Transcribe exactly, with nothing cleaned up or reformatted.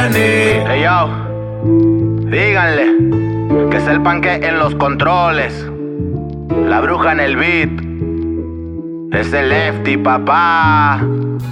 Vianney. Hey yo, díganle que es el panque en los controles, la bruja en el beat, es el Lefty, papá.